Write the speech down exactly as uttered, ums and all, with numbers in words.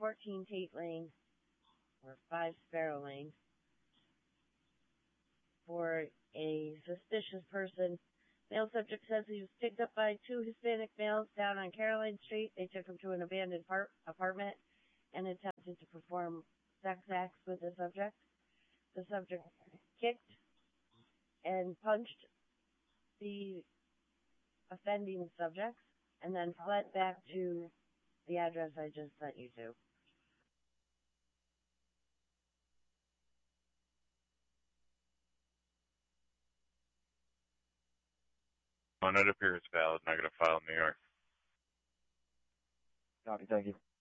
fourteen Tate Lane, or five Sparrow Lane, for a suspicious person. Male subject says he was picked up by two Hispanic males down on Caroline Street. They took him to an abandoned par- apartment and attempted to perform sex acts with the subject. The subject kicked and punched the offending subjects and then fled back to the address I just sent you to. It appears valid. Negative file, New York. Copy, thank you.